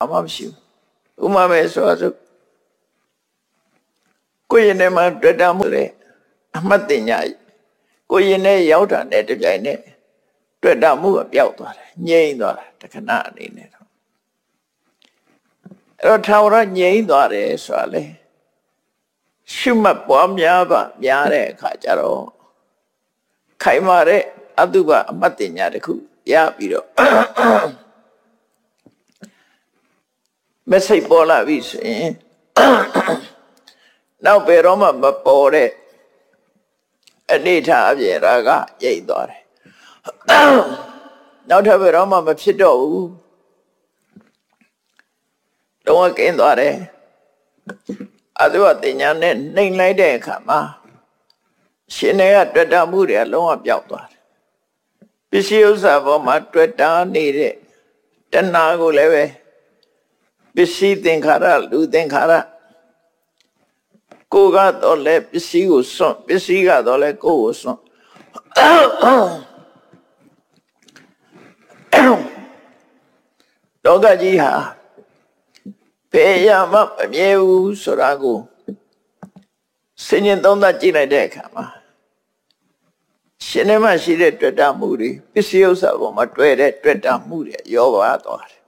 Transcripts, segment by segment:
မရှိဘူးဥမာပဲဆိုတော့ကိုယ်ရင်ထဲမှာတွေ့တာမှုလေအမှတ်တင်ညာကိုယ်ရင်ထဲရောက်တာနဲ့တပြိုင်နက်တွေ့တာမှုကပျောက်သွားတယ်ငြိမ့်သွားတာတခဏအနေနဲ့တော့အဲ့တော့ထာဝရငြိမ့်သွားတယ်ဆိုတာလေရှုမှတ်ပွားများပါများတဲ့အခါကျတော့ခိုင်မာတဲ့အတုပအမှတ်တင်ညာတစ်ခုရပြီးတော့မစိတ်ပေါ်လာပြီဆိုရင်နောက်ဘယ်တော့မှမပေါ်တဲ့အနေထားအပြင်ရာဂရိတ်သွားတယ်နောက်ထပ်ဘယ်တော့မှမဖြစ်တော့ဘူးလုံးဝကင်းသွားတယ်အတုပတင်ညာနဲ့နှိမ်လိုက်တဲ့အခါမှာရှင်တွေကတွေ့တာမှုတွေလုံးဝပျောက်သွားတယ်ပစ္စည်းဥစ္စာပေါ်မှာတွေ့တာနေတဲ့တဏှာကိုလည်းပဲပစ္စည်းသင်္ခါရလူသင်္ခါရကိုကတော့လည်းပစ္စည်းကိုစွန့်ပစ္စည်းကတော့လည်းကိုယ်ကိုစွန့်လောကကြီးဟာဘယ်ရမှမမြဲဘူးဆိုတာကိုစဉ်းကျင်သုံးသပ်ကြည့်လိုက်တဲ့အခါမှာရှင်ထဲမှာရှိတဲ့တွေ့တာမှုတွေပစ္စည်းဥစ္စာပေါ်မှာတွေ့တဲ့တွေ့တာမှုတွေရောပါသွားတယ်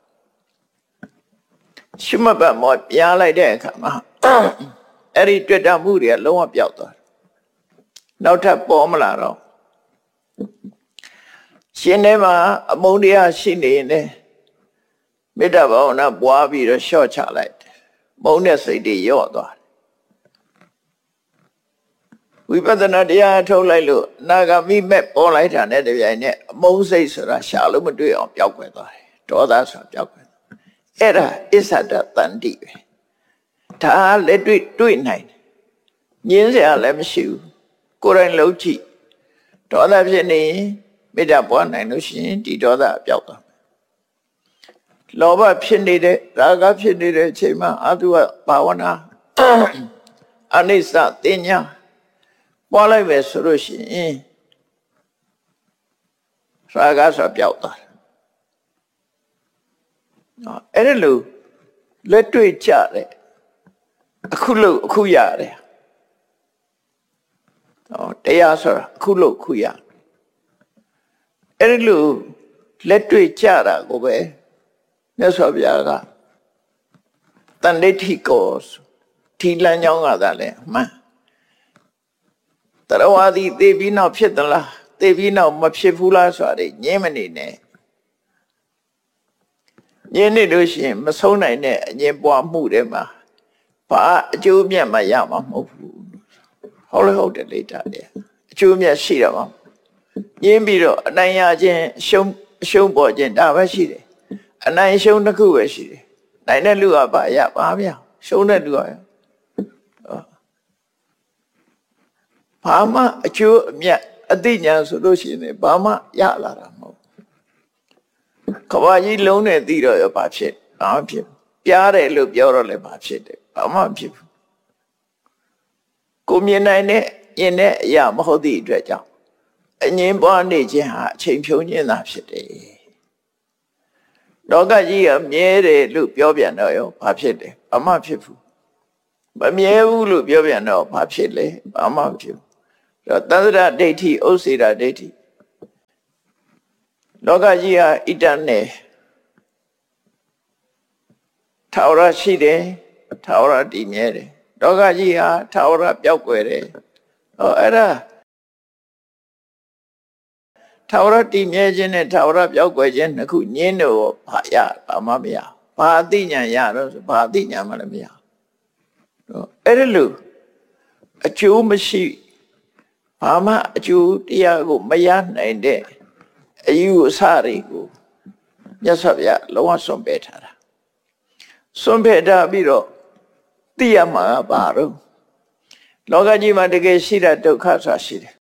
ရှုမှတ်ပတ်မောပြားလိုက်တဲ့အခါမှာအဲ့ဒီတွေ့တာမှုတွေကလုံးဝပျောက်သွားတယ်နောက်ထပ်ပေါ်မလာတော့ရှင်ထဲမှာအမုန်းတရားရှိနေရင်မေတ္တာဘာဝနာပွားပြီးတော့လျှော့ချလိုက်တယ်မုန်းတဲ့စိတ်တွေလျော့သွားတယ်ဝိပဿနာတရားထုတ်လိုက်လို့အနာဂါမိမဲ့ပေါ်လိုက်တာနဲ့တပြိုင်နက်အမုန်းစိတ်ဆိုတာရှာလို့မတွေ့အောင်ပျောက်ကွယ်သွားတယ်ဒေါသဆိုတာပျောက်ကွယ်အဲ့ဒါအစ္ဆဒတန္တိပဲဒါလည်းတွေ့နိုင်တယ်ညင်းစရာလည်းမရှိဘူးကိုယ်တိုင်လှုပ်ကြည့်ဒေါသဖြစ်နေမေတ္တာပွားနိုင်လို့ရှိရင်ဒီဒေါသပျောက်သွားမယ်လောဘဖြစ်နေတဲ့ရာဂဖြစ်နေတဲ့အချိန်မှာအတုဘာဝနာအနိစ္စတင်ညာပွားလိုက်ပဲဆိုလို့ရှိရင်ရာဂဆိုပျောက်သွားတယ်အဲ့ဒါလို့လက်တွေ့ကြတယ်အခုလို့အခုရတယ်တရားဆိုတာအခုလို့အခုရအဲ့ဒါလို့လက်တွေ့ကြတာကိုပဲမြတ်စွာဘုရားကတန်ဋိဋ္ဌိကောဒီလမ်းကြောင်းကသာလဲမှန်တရဝါဒီသေပြီးနောက်ဖြစ်သလားသေပြီးနောက်မဖြစ်ဘူးလားဆိုတာညင်းမနေနဲ့ညင်းနေလို့ရှိရင်မဆုံးနိုင်တဲ့အငြင်းပွားမှုတွေမှာဘာအကျိုးမြတ်မှရမှာမဟုတ်ဘူးဟုတ်လေဟုတ်တယ်လေတာတဲ့အကျိုးမြတ်ရှိတော့မှာညင်းပြီးတော့အနိုင်ရခြင်းရှုံးပေါ်ခြင်းဒါပဲရှိတယ်အနိုင်ရှုံးတစ်ခုပဲရှိတယ်နိုင်တဲ့လူကဘာရပါဗျာရှုံးတဲ့လူကဘာမှအကျိုးအမြတ်အသိဉာဏ်ဆိုလို့ရှိရင်ဘာမှရလာတာမဟုတ်ကဘာကြီးလုံးနဲ့သိတော့ရောဘာဖြစ်ဘာမှဖြစ်ပြားတယ်လို့ပြောတော့လည်းဘာဖြစ်တယ်ဘာမှဖြစ်ဘူးကိုမြင်နိုင်တဲ့မြင်တဲ့အရာမဟုတ်သည့်အတွက်ကြောင့်အငြင်းပွားနေခြင်းဟာအချိန်ဖြုံးခြင်းသာဖြစ်တယ်လောကကြီးကမြဲတယ်လို့ပြောပြန်တော့ရောဘာဖြစ်တယ်ဘာမှဖြစ်ဘူးမမြဲဘူးလို့ပြောပြန်တော့ဘာဖြစ်လဲဘာမှမဖြစ်ဘူးသန္တရဒိဋ္ဌိဥစ္စေရဒိဋ္ဌိလောကကြီးဟာဣတ္တနဲ့ထာဝရရှိတယ်ထာဝရတည်မြဲတယ်လောကကြီးဟာထာဝရပျောက်ကွယ်တယ်အဲ့ဒါထာဝရတည်မြဲခြင်းနဲ့ထာဝရပျောက်ကွယ်ခြင်းနှစ်ခုညင်းတော့ဘာရဘာမှမရဘာအသိဉာဏ်ရတော့ဆိုဘာအသိဉာဏ်မှလည်းမရအဲ့ဒါလို့အကျိုးမရှိဘာမှအကျိုးတရားကိုမရနိုင်တဲ့အယူအဆတွေကိုမြတ်စွာဘုရားလုံးဝစွန့်ပယ်ထားတာစွန့်ပယ်ထားပြီးတော့သိရမှာဘာတော့လောကကြီးမှာတကယ်ရှိတဲ့ဒုက္ခဆိုတာရှိတယ်